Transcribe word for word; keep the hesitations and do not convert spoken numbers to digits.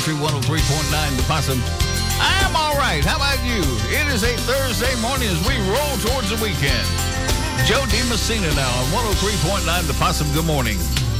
one oh three point nine The Possum. I'm all right. How about you? It is a Thursday morning as we roll towards the weekend. Joe DiMessina now on one oh three point nine The Possum. Good morning.